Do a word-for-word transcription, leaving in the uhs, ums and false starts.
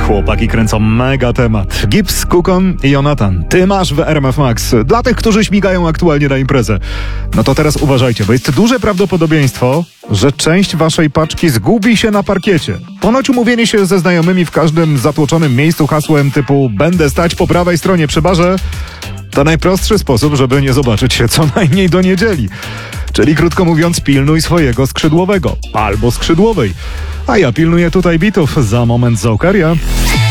Chłopaki kręcą mega temat. Gibbs, Kukon i Jonathan. Ty masz w R M F Max. Dla tych, którzy śmigają aktualnie na imprezę. No to teraz uważajcie, bo jest duże prawdopodobieństwo, że część waszej paczki zgubi się na parkiecie. Ponoć umówienie się ze znajomymi w każdym zatłoczonym miejscu hasłem typu będę stać po prawej stronie przy barze to najprostszy sposób, żeby nie zobaczyć się co najmniej do niedzieli. Czyli krótko mówiąc, pilnuj swojego skrzydłowego albo skrzydłowej. A ja pilnuję tutaj bitów. Za moment Zaukaria.